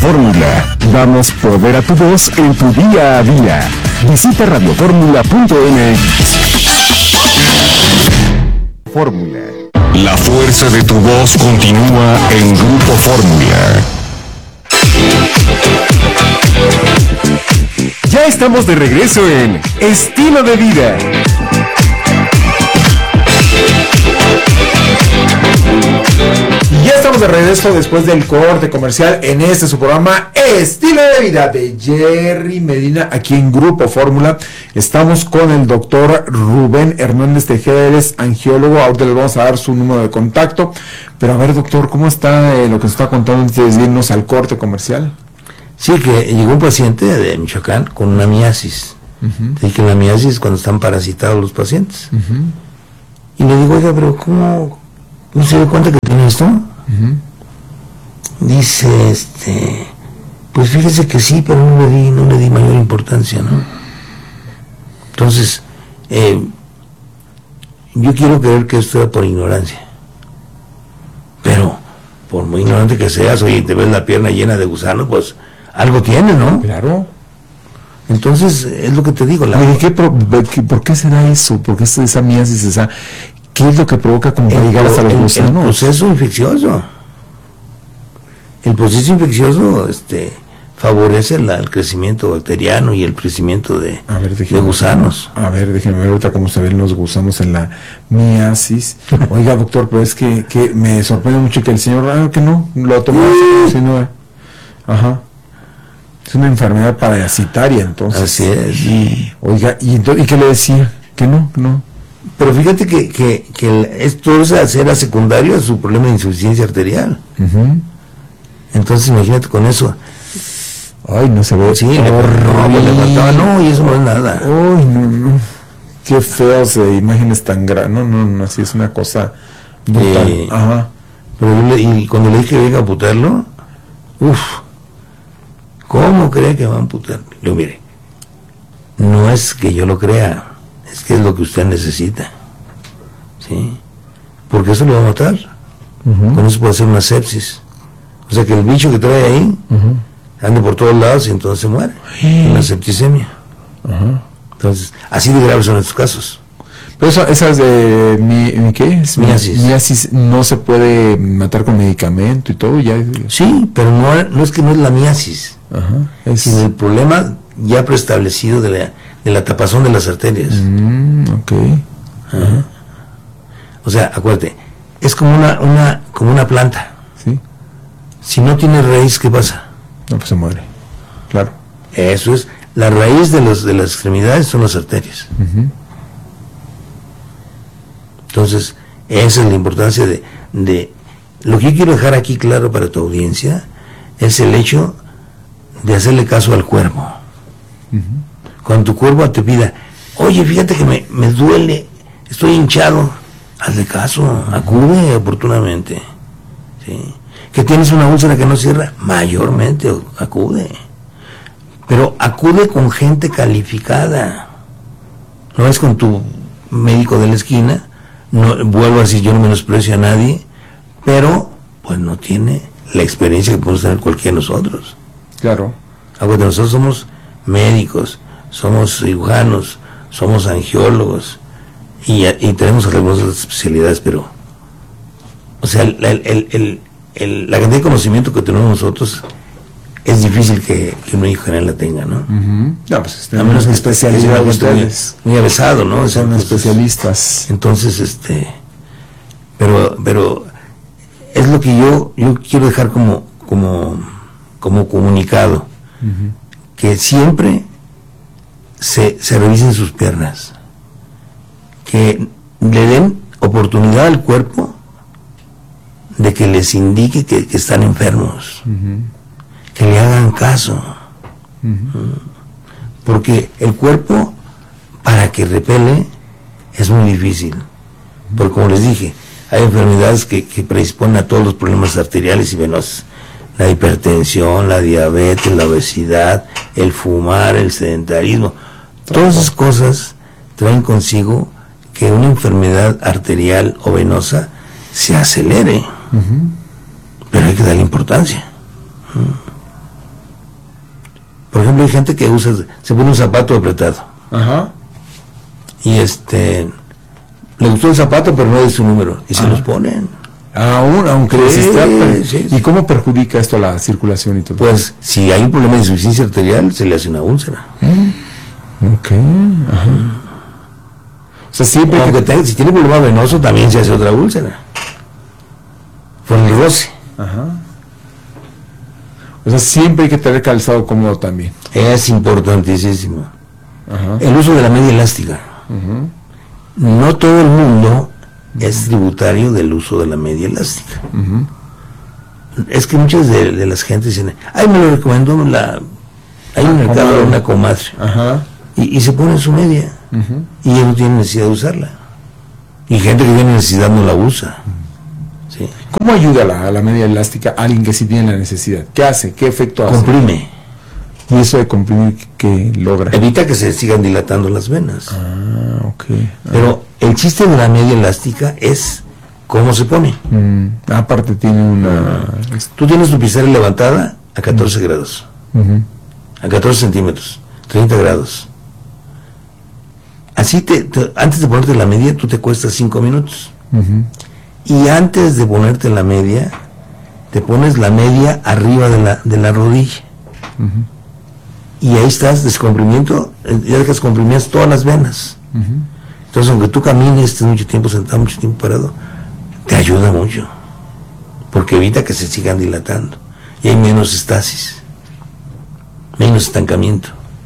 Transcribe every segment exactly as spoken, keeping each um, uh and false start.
Fórmula, damos poder a tu voz en tu día a día. Visita radio fórmula punto m x. Fórmula. La fuerza de tu voz continúa en Grupo Fórmula. Ya estamos de regreso en Estilo de Vida. Ya estamos de regreso después del corte comercial en este su programa Estilo de Vida de Jerry Medina, aquí en Grupo Fórmula. Estamos con el doctor Rubén Hernández Tejeda, él es angiólogo. Ahorita les vamos a dar su número de contacto. Pero a ver, doctor, ¿cómo está eh, lo que nos está contando antes de irnos al corte comercial? Sí, que llegó un paciente de Michoacán con una miasis. Uh-huh. Dije que la miasis es cuando están parasitados los pacientes. Uh-huh. Y le digo, oiga, pero ¿cómo no se dio cuenta que tiene esto? Uh-huh. Dice, este, pues fíjese que sí, pero no le di, no le di mayor importancia, ¿no? Entonces, eh, yo quiero creer que esto era por ignorancia. Pero, por muy ignorante que seas, oye, te ves la pierna llena de gusanos, pues algo tiene, ¿no? Claro. Entonces, es lo que te digo. La... Oye, ¿qué pro, qué, ¿por qué será eso? ¿Por qué esa miasis, esa... ¿Qué es lo que provoca como para llegar hasta los gusanos? El proceso infeccioso. El proceso infeccioso este, favorece la, el crecimiento bacteriano y el crecimiento de, a ver, déjeme, de gusanos. A ver, déjenme ver ahorita cómo se ven los gusanos en la miasis. Oiga, doctor, pero es que, que me sorprende mucho que el señor, ah, que no, lo tomó como si no. Ajá. Es una enfermedad parasitaria, entonces. Así es. Y, oiga, ¿y, ¿y qué le decía? Que no, no. Pero fíjate que, que, que esto era secundario a su problema de insuficiencia arterial. Uh-huh. Entonces imagínate con eso. Ay, no se ve. Sí, le, no, le faltaba, no, y eso no es nada. Ay, no, no. Qué feas eh, imágenes tan grandes. No, no, no, así es una cosa brutal. Eh, Ajá. Pero yo le, y cuando le dije que venga a amputarlo, uff, ¿cómo cree que va a amputar? Yo, mire, no es que yo lo crea, es que es lo que usted necesita, ¿sí? Porque eso lo va a matar. Uh-huh. Con eso puede hacer una sepsis. O sea que el bicho que trae ahí uh-huh. ande por todos lados y entonces se muere. Uh-huh. Una septicemia. Uh-huh. Entonces, así de graves son estos casos. Pero eso, esas de mi, mi ¿qué? Es miasis. Miasis no se puede matar con medicamento y todo ya. Sí, pero no, no es que no es la miasis. Uh-huh. Es sino el problema ya preestablecido de la de la tapazón de las arterias. Mm, ok. Uh-huh. O sea, acuérdate, es como una, una, como una planta. Sí. Si no tiene raíz, ¿qué pasa? No, pues se muere. Claro. Eso es, la raíz de los de las extremidades son las arterias. Uh-huh. Entonces, esa es la importancia de, de, lo que yo quiero dejar aquí claro para tu audiencia, es el hecho de hacerle caso al cuerpo. Uh-huh. Cuando tu cuerpo te pida, oye, fíjate que me, me duele, estoy hinchado, hazle caso, acude oportunamente. ¿Sí? Que tienes una úlcera que no cierra, mayormente acude. Pero acude con gente calificada. No es con tu médico de la esquina, no, vuelvo a decir, yo no menosprecio a nadie, pero pues no tiene la experiencia que podemos tener cualquiera de nosotros. Claro. Acuérdate, nosotros somos médicos, somos cirujanos, somos angiólogos y, y tenemos algunas especialidades, pero o sea, el, el, el, el, la cantidad de conocimiento que tenemos nosotros es difícil que, que un médico general la tenga, ¿no? Uh-huh. No, pues a menos que especialidad ustedes. Muy, muy avesado, ¿no? Son entonces, especialistas. Entonces, este, pero, pero es lo que yo, yo quiero dejar como, como, como comunicado, uh-huh. que siempre se, se revisen sus piernas, que le den oportunidad al cuerpo de que les indique que, que están enfermos, uh-huh. que le hagan caso, uh-huh. porque el cuerpo, para que repele, es muy difícil, porque como les dije, hay enfermedades que, que predisponen a todos los problemas arteriales y venosos, la hipertensión, la diabetes, la obesidad, el fumar, el sedentarismo, todas esas cosas traen consigo que una enfermedad arterial o venosa se acelere, uh-huh. pero hay que darle importancia. ejemplo, hay gente que usa, se pone un zapato apretado. Ajá. Y este, le gustó el zapato, pero no es su número. Y se Ajá. los ponen. Aún, aunque Sí, les está- sí, ¿Y sí. cómo perjudica esto a la circulación y todo? Pues, si hay un problema de insuficiencia arterial, se le hace una úlcera. Ok, ajá. O sea, siempre Aunque que... tenga- si tiene problema venoso, también se hace otra úlcera. Por el roce. Ajá. O sea, siempre hay que tener calzado cómodo también. Es importantísimo. Ajá. El uso de la media elástica. No todo el mundo es tributario del uso de la media elástica. Ujú. Es que muchas de, de las gentes dicen, ay, me lo recomendó la... Hay un mercado comadre. de una comadre. Ajá. Y, y se pone su media. Ujú. Y ya no tiene necesidad de usarla. Y gente que tiene necesidad no la usa. ¿Sí? ¿Cómo ayuda la, a la media elástica a alguien que sí tiene la necesidad? ¿Qué hace? ¿Qué efecto hace? Comprime. ¿Y eso de comprimir qué logra? Evita que se sigan dilatando las venas. Ah, ok. Pero el chiste de la media elástica es cómo se pone. Mm, aparte tiene una... Tú tienes tu pizarra levantada a catorce grados, Ujú. a catorce centímetros, treinta grados. Así te, te- antes de ponerte la media, tú te cuestas cinco minutos. Ujú. Y antes de ponerte la media, te pones la media arriba de la, de la rodilla. Y ahí estás, descomprimiento, eh, ya dejas comprimidas todas las venas. Entonces, aunque tú camines, estés mucho tiempo sentado, mucho tiempo parado, te ayuda mucho. Porque evita que se sigan dilatando. Y hay menos estasis, menos estancamiento.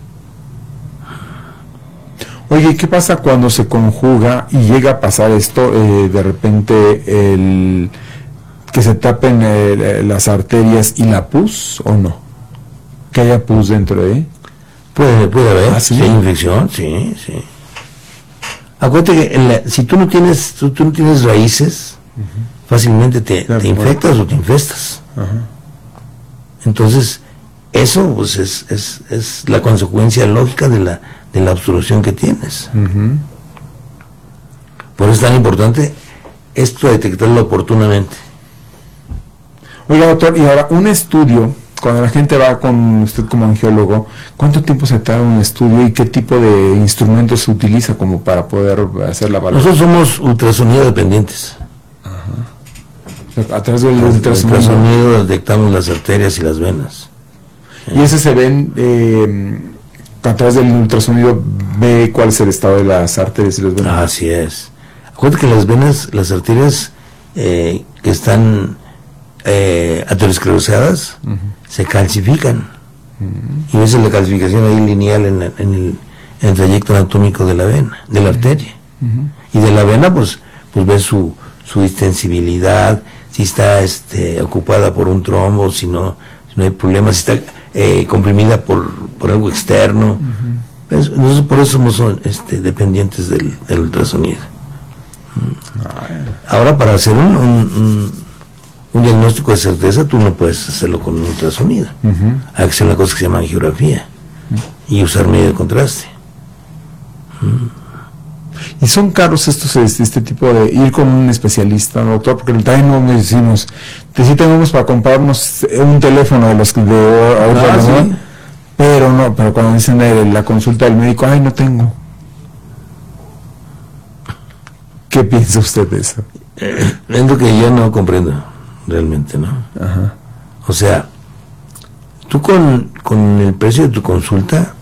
Oye, ¿qué pasa cuando se conjuga y llega a pasar esto, eh, de repente, el que se tapen eh, las arterias y la pus o no? Que haya pus dentro de... Puede, puede haber, ¿Ah, sí? si hay infección, sí, sí. Acuérdate que en la- si tú no tienes, tú, tú no tienes raíces, fácilmente te, Claro, te infectas o te infestas. Ajá. Entonces, eso pues es, es, es la consecuencia lógica de la, de la obstrucción que tienes. Ujú. Por eso es tan importante esto de detectarlo oportunamente. Oiga, doctor, y ahora un estudio, cuando la gente va con usted como angiólogo, ¿cuánto tiempo se tarda un estudio y qué tipo de instrumentos se utiliza como para poder hacer la evaluación? Nosotros somos ultrasonido dependientes. A través del Con ultrasonido. ultrasonido detectamos las arterias y las venas. Y ese se ven, eh, a través del ultrasonido, ve cuál es el estado de las arterias y las venas. Así es. Acuérdate que las venas, las arterias eh, que están eh, aterosclerosadas, se calcifican. Y ves la calcificación ahí lineal en, la- en el, en el trayecto anatómico de la vena, de la arteria. Y de la vena, pues, pues ves su, su distensibilidad, si está este, ocupada por un trombo, si no, si no hay problema, si está eh, comprimida por, por algo externo. Pues, nosotros por eso somos este, dependientes del, del ultrasonido. Ahora, para hacer un, un, un, un diagnóstico de certeza, tú no puedes hacerlo con un ultrasonido. Hay que hacer una cosa que se llama angiografía y usar medio de contraste. Y son caros estos, este, este tipo de ir con un especialista, ¿no, doctor? Porque también nos decimos, que sí tenemos para comprarnos un teléfono de los que de ahorita, Ah, ¿no? sí. Pero no, pero cuando dicen de la consulta del médico, ay, no tengo. ¿Qué piensa usted de eso? Es lo que yo no comprendo realmente, ¿no? Ajá. O sea, tú con, con el precio de tu consulta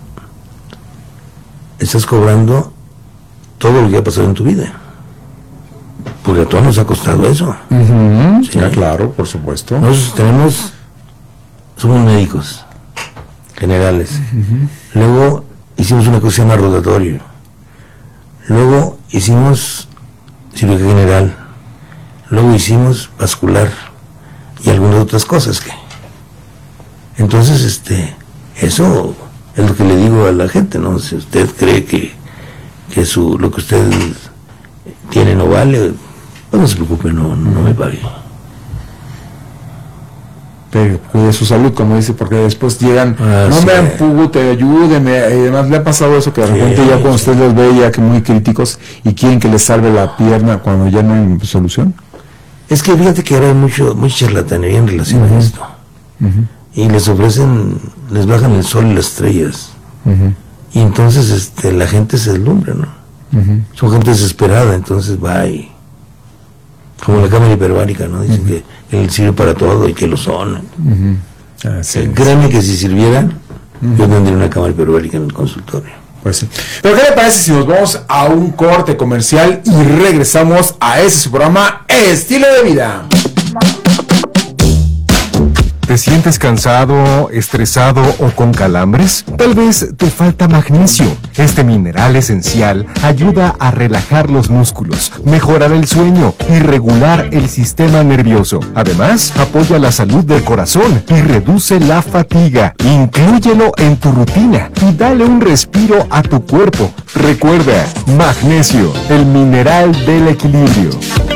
estás cobrando todo lo que ha pasado en tu vida. Porque a todos nos ha costado eso. Ujú. Sí. Ya, claro, por supuesto. Nosotros tenemos, somos médicos generales. Luego hicimos una cosa que se llama rotatorio. Luego hicimos cirugía general. Luego hicimos vascular y algunas otras cosas que. Entonces, este, eso es lo que le digo a la gente, ¿no? Si usted cree que, que su, lo que usted tiene no vale, pues no se preocupe, no, no me pague. Pero cuide su salud, como dice, porque después llegan, Ah, no sí. me ampute, ayúdeme. Y además le ha pasado eso, que de Sí, repente ya cuando sí. usted los ve ya que muy críticos y quieren que les salve la pierna cuando ya no hay solución. Es que fíjate que ahora hay mucho, mucha charlatanería en relación a esto. Y les ofrecen les bajan el sol y las estrellas. Uh-huh. Y entonces este, la gente se deslumbra, ¿no? Uh-huh. Son gente desesperada, entonces va y... Como la cámara hiperbárica, ¿no? Dicen uh-huh. que él sirve para todo y que lo son. Uh-huh. Ah, sí, eh, créanme que si sirvieran, uh-huh. yo tendría una cámara hiperbárica en el consultorio. Pues sí. Pero ¿qué le parece si nos vamos a un corte comercial y regresamos a ese su programa Estilo de Vida? ¿Te sientes cansado, estresado o con calambres? Tal vez te falta magnesio. Este mineral esencial ayuda a relajar los músculos, mejorar el sueño y regular el sistema nervioso. Además, apoya la salud del corazón y reduce la fatiga. Inclúyelo en tu rutina y dale un respiro a tu cuerpo. Recuerda, magnesio, el mineral del equilibrio.